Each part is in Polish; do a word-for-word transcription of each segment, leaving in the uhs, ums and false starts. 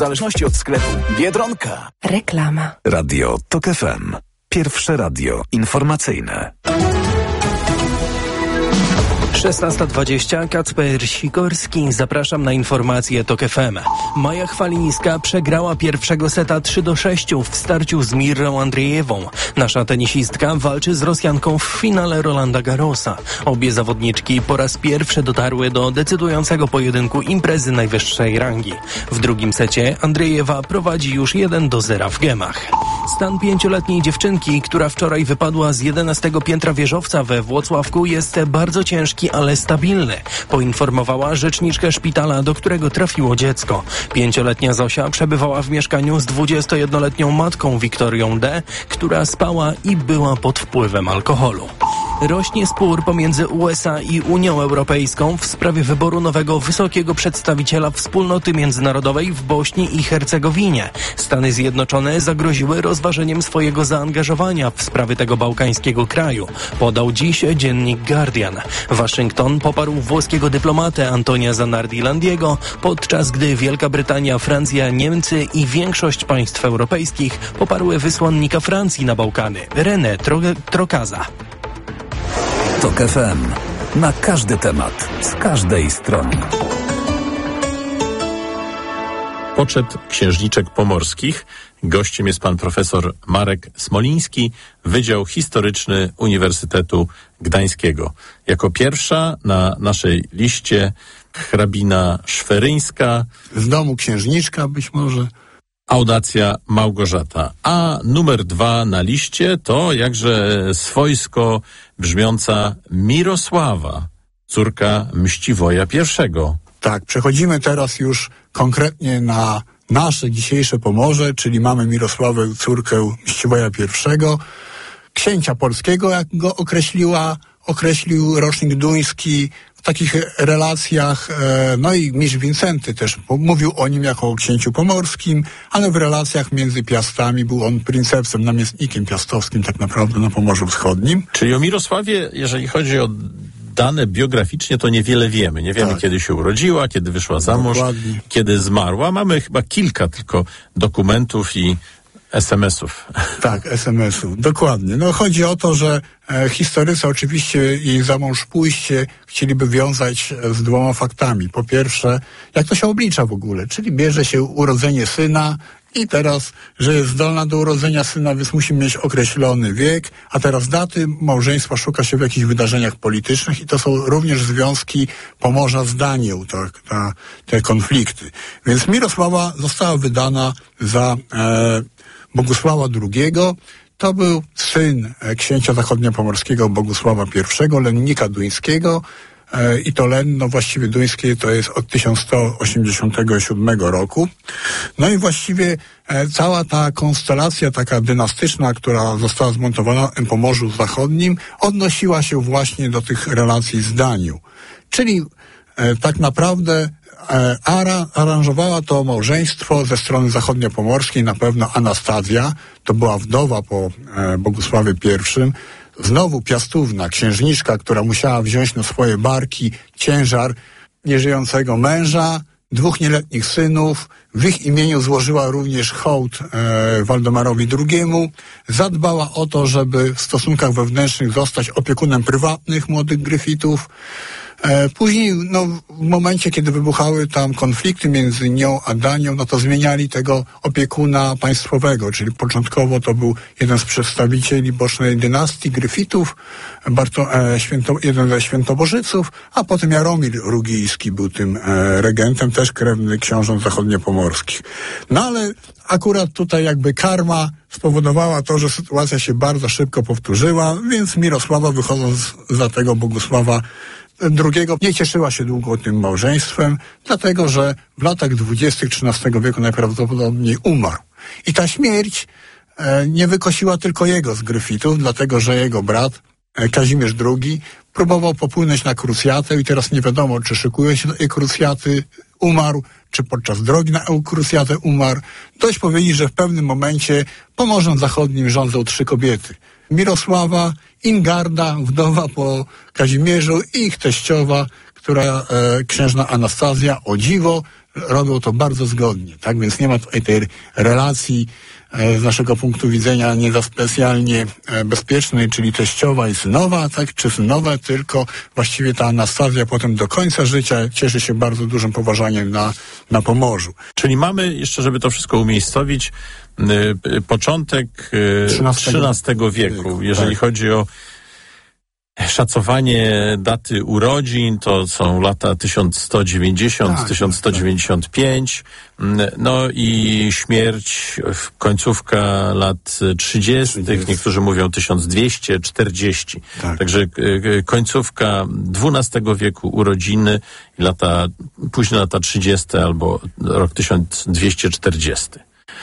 W zależności od sklepu. Biedronka. Reklama. Radio Tok F M. Pierwsze radio informacyjne. szesnasta dwadzieścia, Kacper Sikorski. Zapraszam na informacje Tok F M. Maja Chwalińska przegrała pierwszego seta trzy do sześciu w starciu z Mirrą Andrzejewą. Nasza tenisistka walczy z Rosjanką w finale Rolanda Garrosa. Obie zawodniczki po raz pierwszy dotarły do decydującego pojedynku imprezy najwyższej rangi. W drugim secie Andrzejewa prowadzi już jeden do zera w gemach. Stan pięcioletniej dziewczynki, która wczoraj wypadła z jedenastego piętra wieżowca we Włocławku, jest bardzo ciężki, ale stabilny, poinformowała rzeczniczka szpitala, do którego trafiło dziecko. Pięcioletnia Zosia przebywała w mieszkaniu z dwudziestojednoletnią matką Wiktorią D., która spała i była pod wpływem alkoholu. Rośnie spór pomiędzy U S A i Unią Europejską w sprawie wyboru nowego wysokiego przedstawiciela wspólnoty międzynarodowej w Bośni i Hercegowinie. Stany Zjednoczone zagroziły rozważeniem swojego zaangażowania w sprawy tego bałkańskiego kraju, podał dziś dziennik Guardian. Waszyngton poparł włoskiego dyplomatę Antonia Zanardi-Landiego, podczas gdy Wielka Brytania, Francja, Niemcy i większość państw europejskich poparły wysłannika Francji na Bałkany, René Tro- Trocaza. Tok F M. Na każdy temat, z każdej strony. Poczet księżniczek pomorskich. Gościem jest pan profesor Marek Smoliński, Wydział Historyczny Uniwersytetu Gdańskiego. Jako pierwsza na naszej liście hrabina Szweryńska. Z domu księżniczka być może. Audacja Małgorzata. A numer dwa na liście to jakże swojsko brzmiąca Mirosława, córka Mściwoja pierwszego. Tak, przechodzimy teraz już konkretnie na nasze dzisiejsze Pomorze, czyli mamy Mirosławę, córkę Mściwoja pierwszego, księcia polskiego, jak go określiła, określił rocznik duński w takich relacjach, no i mistrz Wincenty też mówił o nim jako o księciu pomorskim, ale w relacjach między Piastami był on princepsem, namiestnikiem piastowskim tak naprawdę na Pomorzu Wschodnim. Czyli o Mirosławie, jeżeli chodzi o dane biograficznie, to niewiele wiemy. Nie wiemy, tak, kiedy się urodziła, kiedy wyszła za mąż, dokładnie, kiedy zmarła. Mamy chyba kilka tylko dokumentów i es em esów. Tak, es em esów, dokładnie. No chodzi o to, że e, historycy oczywiście jej za mąż pójście chcieliby wiązać z dwoma faktami. Po pierwsze, jak to się oblicza w ogóle, czyli bierze się urodzenie syna i teraz, że jest zdolna do urodzenia syna, więc musi mieć określony wiek, a teraz daty małżeństwa szuka się w jakichś wydarzeniach politycznych i to są również związki Pomorza z Danią, tak, ta, te konflikty. Więc Mirosława została wydana za e, Bogusława drugiego. To był syn księcia zachodniopomorskiego Bogusława pierwszego, lennika duńskiego, e, i to lenno właściwie duńskie to jest od tysiąc sto osiemdziesiątego siódmego roku. No i właściwie e, cała ta konstelacja taka dynastyczna, która została zmontowana w Pomorzu Zachodnim, odnosiła się właśnie do tych relacji z Danią. Czyli e, tak naprawdę Ara aranżowała to małżeństwo ze strony zachodniopomorskiej, na pewno Anastazja, to była wdowa po e, Bogusławie pierwszym, znowu Piastówna, księżniczka, która musiała wziąć na swoje barki ciężar nieżyjącego męża, dwóch nieletnich synów, w ich imieniu złożyła również hołd e, Waldemarowi drugiemu, zadbała o to, żeby w stosunkach wewnętrznych zostać opiekunem prywatnych młodych Gryfitów. Później, no, w momencie, kiedy wybuchały tam konflikty między nią a Danią, no to zmieniali tego opiekuna państwowego, czyli początkowo to był jeden z przedstawicieli bocznej dynastii Gryfitów, Barto, e, święto, jeden ze świętobożyców, a potem Jaromir Rugijski był tym e, regentem, też krewny książąt zachodniopomorskich. No ale akurat tutaj jakby karma spowodowała to, że sytuacja się bardzo szybko powtórzyła, więc Mirosława, wychodząc za tego Bogusława drugiego, nie cieszyła się długo tym małżeństwem, dlatego że w latach dwudziestych trzynastego wieku najprawdopodobniej umarł. I ta śmierć e, nie wykosiła tylko jego z Gryfitów, dlatego że jego brat e, Kazimierz drugi próbował popłynąć na krucjatę i teraz nie wiadomo, czy szykuje się do tej krucjaty, umarł, czy podczas drogi na krucjatę umarł. Dość powiedzieć, że w pewnym momencie Pomorzem Zachodnim rządzą trzy kobiety. Mirosława, Ingarda, wdowa po Kazimierzu i ich teściowa, która e, księżna Anastazja, o dziwo, robią to bardzo zgodnie, tak? Więc nie ma tutaj tej relacji e, z naszego punktu widzenia nie za specjalnie e, bezpiecznej, czyli teściowa i synowa, tak? Czy synowe, tylko właściwie ta Anastazja potem do końca życia cieszy się bardzo dużym poważaniem na, na Pomorzu. Czyli mamy, jeszcze żeby to wszystko umiejscowić, y, początek y, trzynastego wieku, jeżeli tak. chodzi o szacowanie daty urodzin, to są lata tysiąc sto dziewięćdziesiąt, tak, tysiąc sto dziewięćdziesiąt pięć, tak. no i śmierć, końcówka lat trzydziestych, niektórzy mówią tysiąc dwieście czterdzieści. Tak. Także końcówka dwunastego wieku, urodziny, lata, późne lata trzydzieste albo rok tysiąc dwieście czterdziesty.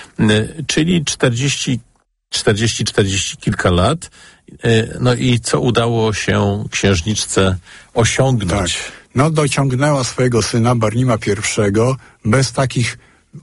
Czyli czterdzieści, czterdzieści, czterdzieści kilka lat. No i co udało się księżniczce osiągnąć? Tak. No dociągnęła swojego syna Barnima pierwszego bez takich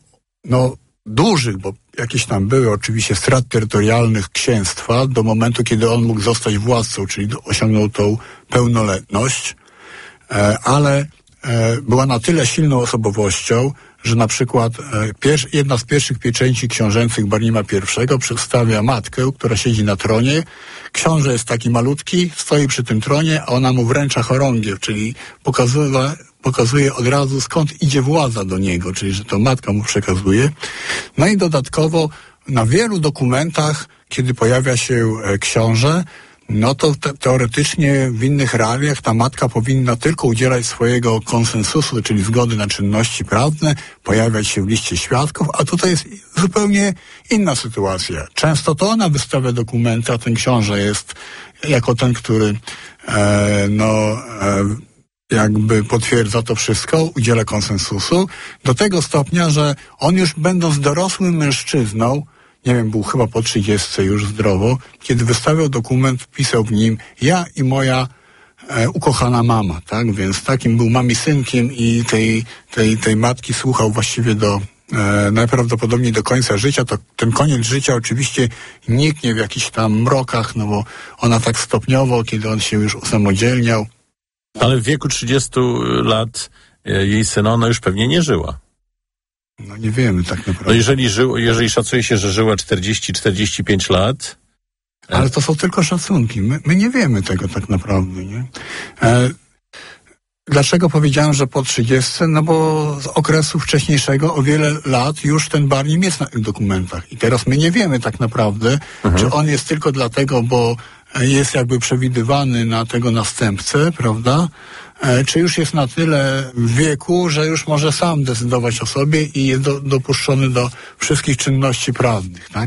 no dużych, bo jakieś tam były oczywiście strat terytorialnych księstwa do momentu, kiedy on mógł zostać władcą, czyli osiągnął tą pełnoletność, e, ale e, była na tyle silną osobowością, że na przykład e, pier- jedna z pierwszych pieczęci książęcych Barnima pierwszego przedstawia matkę, która siedzi na tronie. Książę jest taki malutki, stoi przy tym tronie, a ona mu wręcza chorągiew, czyli pokazuje, pokazuje od razu, skąd idzie władza do niego, czyli że to matka mu przekazuje. No i dodatkowo na wielu dokumentach, kiedy pojawia się e, książę, no to te, teoretycznie w innych realiach ta matka powinna tylko udzielać swojego konsensusu, czyli zgody na czynności prawne, pojawiać się w liście świadków, a tutaj jest zupełnie inna sytuacja. Często to ona wystawia dokumenty, a ten książę jest jako ten, który e, no e, jakby potwierdza to wszystko, udziela konsensusu, do tego stopnia, że on już będąc dorosłym mężczyzną, nie wiem, był chyba po trzydziestce już zdrowo, kiedy wystawiał dokument, pisał w nim ja i moja e, ukochana mama, tak? Więc takim był mami synkiem i tej, tej, tej matki słuchał właściwie do e, najprawdopodobniej do końca życia. To ten koniec życia oczywiście niknie w jakichś tam mrokach, no bo ona tak stopniowo, kiedy on się już usamodzielniał. Ale w wieku trzydziestu lat e, jej syna ona już pewnie nie żyła. No nie wiemy tak naprawdę. No jeżeli, żył, jeżeli szacuje się, że żyła czterdzieści czterdzieści pięć lat... Ale to są tylko szacunki. My, my nie wiemy tego tak naprawdę, nie? E, dlaczego powiedziałem, że po trzydziestce? No bo z okresu wcześniejszego o wiele lat już ten Barnim jest na tych dokumentach. I teraz my nie wiemy tak naprawdę, mhm. czy on jest tylko dlatego, bo jest jakby przewidywany na tego następcę, prawda? E, czy już jest na tyle w wieku, że już może sam decydować o sobie i jest do, dopuszczony do wszystkich czynności prawnych, tak?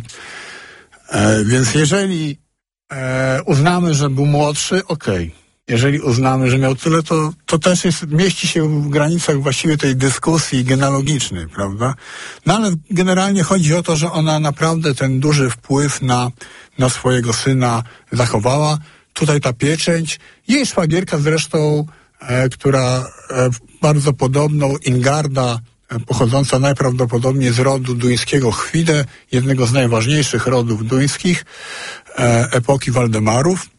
E, więc jeżeli e, uznamy, że był młodszy, okej. Okay. Jeżeli uznamy, że miał tyle, to, to też jest, mieści się w granicach właściwie tej dyskusji genealogicznej, prawda? No ale generalnie chodzi o to, że ona naprawdę ten duży wpływ na, na swojego syna zachowała. Tutaj ta pieczęć, jej szwagierka zresztą, e, która e, bardzo podobną, Ingarda, e, pochodząca najprawdopodobniej z rodu duńskiego Chwide, jednego z najważniejszych rodów duńskich, e, epoki Waldemarów,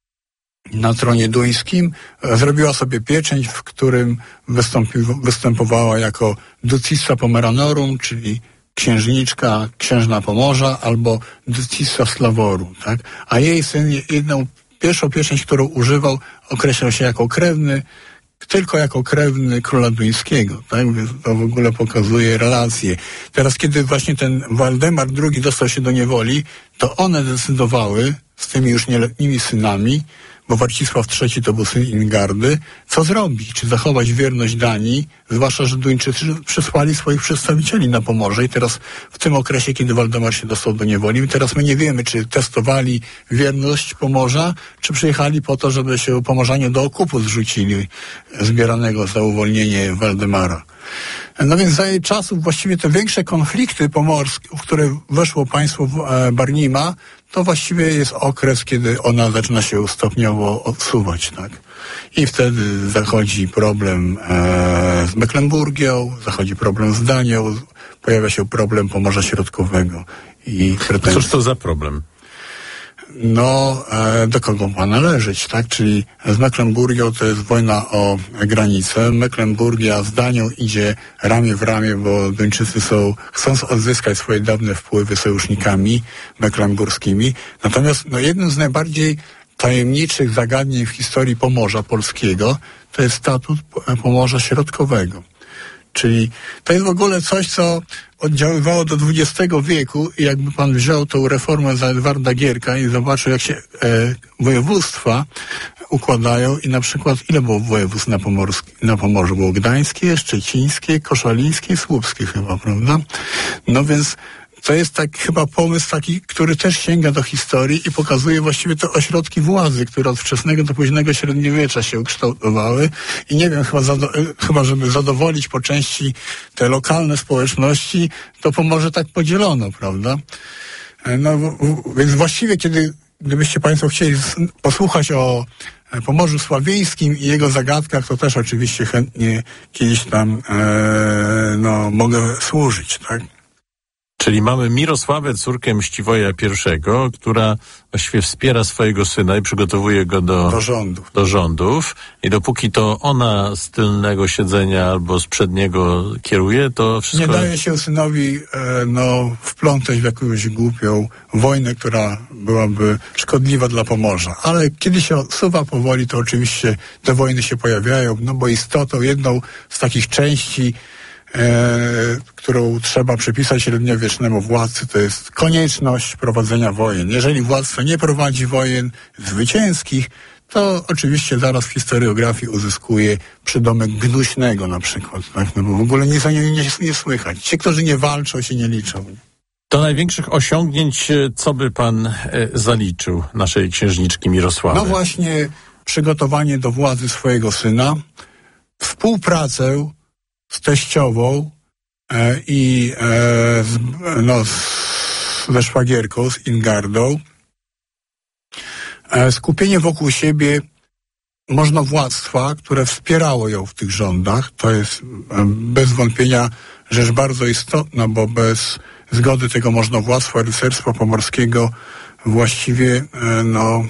na tronie duńskim, zrobiła sobie pieczęć, w którym wystąpi- występowała jako Ducissa Pomeranorum, czyli księżniczka, księżna Pomorza, albo Ducissa Slavorum, tak? A jej syn, jedną, pierwszą pieczęć, którą używał, określał się jako krewny, tylko jako krewny króla duńskiego, tak? Więc to w ogóle pokazuje relacje. Teraz, kiedy właśnie ten Waldemar drugi dostał się do niewoli, to one decydowały z tymi już nieletnimi synami, bo Warcisław trzeci to był syn Ingardy, co zrobić? Czy zachować wierność Danii? Zwłaszcza, że Duńczycy przysłali swoich przedstawicieli na Pomorze i teraz w tym okresie, kiedy Waldemar się dostał do niewoli, teraz my nie wiemy, czy testowali wierność Pomorza, czy przyjechali po to, żeby się Pomorzanie do okupu zrzucili zbieranego za uwolnienie Waldemara. No więc za jej czasów właściwie te większe konflikty pomorskie, w które weszło państwo Barnima, to właściwie jest okres, kiedy ona zaczyna się stopniowo odsuwać, tak? I wtedy zachodzi problem e, z Mecklenburgią, zachodzi problem z Danią, pojawia się problem Pomorza Środkowego i pretensje. Cóż to za problem? no, e, do kogo ma należeć, tak? Czyli z Mecklenburgią to jest wojna o granicę. Mecklenburgia z Danią idzie ramię w ramię, bo Duńczycy są, chcą odzyskać swoje dawne wpływy sojusznikami mecklenburskimi. Natomiast no, jednym z najbardziej tajemniczych zagadnień w historii Pomorza Polskiego to jest statut Pomorza Środkowego. Czyli to jest w ogóle coś, co oddziaływało do dwudziestego wieku i jakby pan wziął tą reformę za Edwarda Gierka i zobaczył, jak się e, województwa układają i na przykład ile było województw na, Pomorski, na Pomorzu? Było gdańskie, szczecińskie, koszalińskie, słupskie chyba, prawda? No więc to jest tak chyba pomysł taki, który też sięga do historii i pokazuje właściwie te ośrodki władzy, które od wczesnego do późnego średniowiecza się ukształtowały i nie wiem, chyba, zado- chyba żeby zadowolić po części te lokalne społeczności, to Pomorze tak podzielono, prawda? No w, w, więc właściwie kiedy, gdybyście państwo chcieli z, posłuchać o Pomorzu Sławieńskim i jego zagadkach, to też oczywiście chętnie kiedyś tam e, no, mogę służyć, tak? Czyli mamy Mirosławę, córkę Mściwoja I, która właściwie wspiera swojego syna i przygotowuje go do, do rządów. do rządów. I dopóki to ona z tylnego siedzenia albo z przedniego kieruje, to wszystko... Nie daje się synowi e, no, wplątać w jakąś głupią wojnę, która byłaby szkodliwa dla Pomorza. Ale kiedy się odsuwa powoli, to oczywiście te wojny się pojawiają, no bo istotą, jedną z takich części E, którą trzeba przypisać średniowiecznemu władcy, to jest konieczność prowadzenia wojen. Jeżeli władca nie prowadzi wojen zwycięskich, to oczywiście zaraz w historiografii uzyskuje przydomek gnuśnego na przykład, tak? No bo w ogóle nic o nim nie, nie słychać. Ci, którzy nie walczą, się nie liczą. Do największych osiągnięć, co by pan e, zaliczył naszej księżniczki Mirosławy? No właśnie przygotowanie do władzy swojego syna, współpracę z teściową e, i e, z, no, z, ze szwagierką, z Ingardą, e, skupienie wokół siebie możnowładztwa, które wspierało ją w tych rządach. To jest e, bez wątpienia rzecz bardzo istotna, bo bez zgody tego możnowładztwa rycerstwa pomorskiego właściwie e, no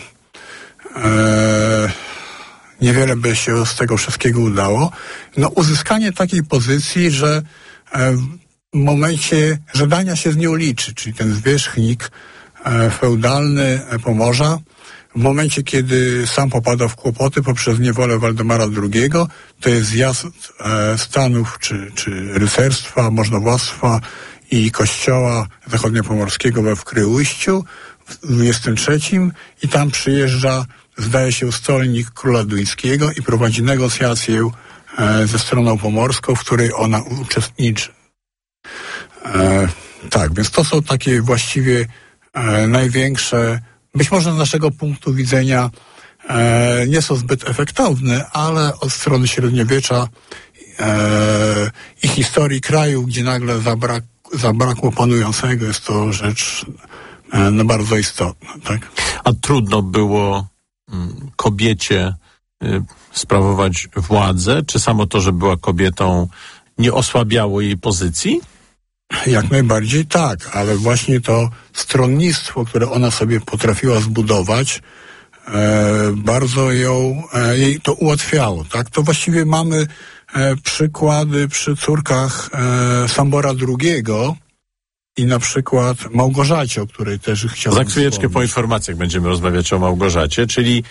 e, niewiele by się z tego wszystkiego udało. No uzyskanie takiej pozycji, że e, w momencie, że Dania się z nią liczy, czyli ten zwierzchnik e, feudalny Pomorza, w momencie, kiedy sam popada w kłopoty poprzez niewolę Waldemara drugiego, to jest zjazd e, stanów, czy, czy rycerstwa, możnowładztwa i kościoła zachodniopomorskiego we Wkryujściu w dwudziestym trzecim i tam przyjeżdża, zdaje się, stolnik króla duńskiego i prowadzi negocjację e, ze stroną pomorską, w której ona uczestniczy. E, tak, więc to są takie właściwie e, największe, być może z naszego punktu widzenia e, nie są zbyt efektowne, ale od strony średniowiecza e, i historii kraju, gdzie nagle zabrak, zabrakło panującego, jest to rzecz e, no, bardzo istotna. Tak? A trudno było mm, kobiecie y, sprawować władzę? Czy samo to, że była kobietą, nie osłabiało jej pozycji? Jak najbardziej tak, ale właśnie to stronnictwo, które ona sobie potrafiła zbudować, e, bardzo ją, e, jej to ułatwiało. Tak? To właściwie mamy e, przykłady przy córkach e, Sambora drugiego i na przykład Małgorzacie, o której też chciałem Za chwileczkę po informacjach będziemy rozmawiać o Małgorzacie, czyli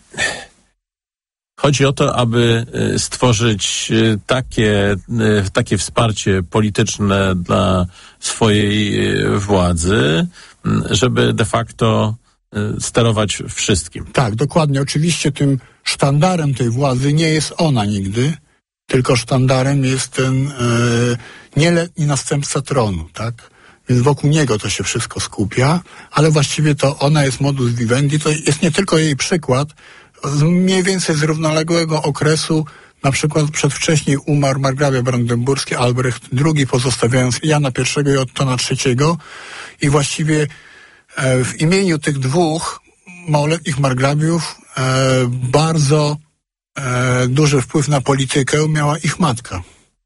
chodzi o to, aby stworzyć takie, takie wsparcie polityczne dla swojej władzy, żeby de facto sterować wszystkim. Tak, dokładnie. Oczywiście tym sztandarem tej władzy nie jest ona nigdy, tylko sztandarem jest ten e, nieletni następca tronu, tak? Więc wokół niego to się wszystko skupia, ale właściwie to ona jest modus vivendi, to jest nie tylko jej przykład, z mniej więcej z równoległego okresu, na przykład przedwcześnie umarł margrabia brandenburski Albrecht drugi, pozostawiając Jana pierwszego i Ottona trzeciego i właściwie e, w imieniu tych dwóch małoletnich margrabiów e, bardzo e, duży wpływ na politykę miała ich matka.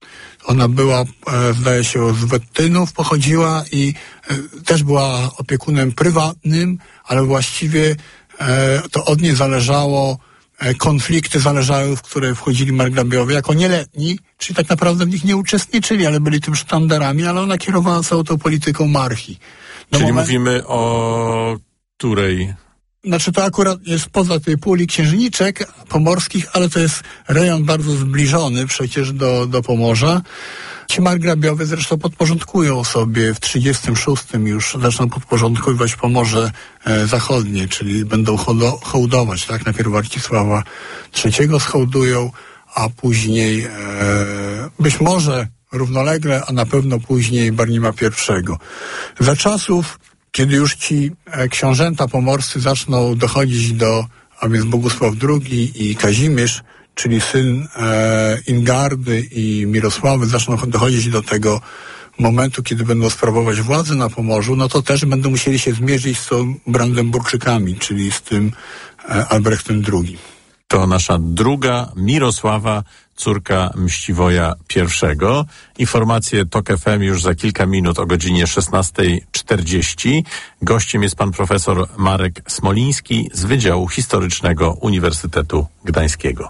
Ona była, e, zdaje się, z Wettynów pochodziła i e, też była opiekunem prywatnym, ale właściwie e, to od niej zależało, e, konflikty zależały, w które wchodzili margrabiowie jako nieletni, czyli tak naprawdę w nich nie uczestniczyli, ale byli tym sztandarami, ale ona kierowała całą tą polityką marchi. Do Czyli moment... mówimy o której... Znaczy to akurat jest poza tej puli księżniczek pomorskich, ale to jest rejon bardzo zbliżony przecież do, do Pomorza. Ci margrabiowie zresztą podporządkują sobie w trzydziestym szóstym już zaczną podporządkowywać Pomorze e, Zachodnie, czyli będą hodo, hołdować, tak? Najpierw Warcisława trzeciego schołdują, a później e, być może równolegle, a na pewno później Barnima pierwszego. Za czasów, kiedy już ci e, książęta pomorscy zaczną dochodzić do, a więc Bogusław drugi i Kazimierz, czyli syn e, Ingardy i Mirosławy, zaczną dochodzić do tego momentu, kiedy będą sprawować władzę na Pomorzu, no to też będą musieli się zmierzyć z tą Brandenburczykami, czyli z tym e, Albrechtem drugim. To nasza druga Mirosława, córka Mściwoja pierwszego. Informacje Tok F M już za kilka minut o godzinie szesnasta czterdzieści. Gościem jest pan profesor Marek Smoliński z Wydziału Historycznego Uniwersytetu Gdańskiego.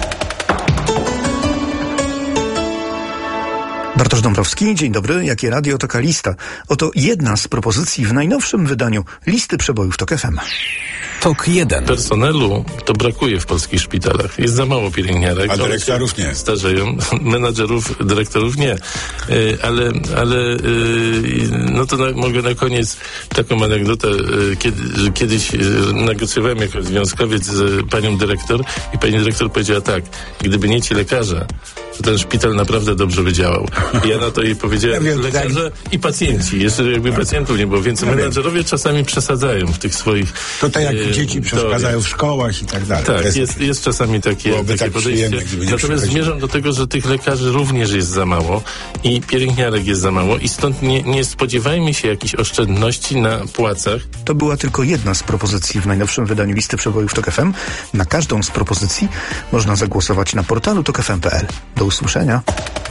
Bartosz Dąbrowski, dzień dobry. Jakie radio, taka lista. Oto jedna z propozycji w najnowszym wydaniu listy przebojów Tok F M. Tok jeden. Personelu to brakuje w polskich szpitalach. Jest za mało pielęgniarek. A dyrektorów nie. Starzeją. Menadżerów, dyrektorów nie. Ale, ale no to na, mogę na koniec taką anegdotę, kiedy, że kiedyś negocjowałem jako związkowiec z panią dyrektor i pani dyrektor powiedziała tak, gdyby nie ci lekarze, to ten szpital naprawdę dobrze by działał. I ja na to jej powiedziałem, ja wiem, lekarze tak. I pacjenci. Jeszcze jakby tak. Pacjentów nie było więcej. Ja menadżerowie czasami przesadzają w tych swoich... To tak jak e, dzieci przeszkadzają w szkołach i tak dalej. Tak, jest, jest, jest czasami takie, takie tak podejście. Natomiast zmierzam do tego, że tych lekarzy również jest za mało i pielęgniarek jest za mało i stąd nie, nie spodziewajmy się jakichś oszczędności na płacach. To była tylko jedna z propozycji w najnowszym wydaniu listy przebojów Tok F M. Na każdą z propozycji można zagłosować na portalu tok f m kropka p l. Do usłyszenia.